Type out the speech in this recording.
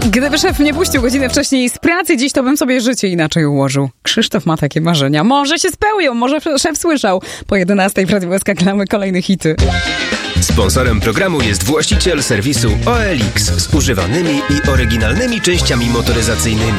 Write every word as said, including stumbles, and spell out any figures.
Gdyby szef mnie puścił godzinę wcześniej z pracy, dziś to bym sobie życie inaczej ułożył. Krzysztof ma takie marzenia. Może się spełnią, może szef słyszał. Po jedenastej w Radiu S K gramy kolejne hity. Sponsorem programu jest właściciel serwisu O L X z używanymi i oryginalnymi częściami motoryzacyjnymi.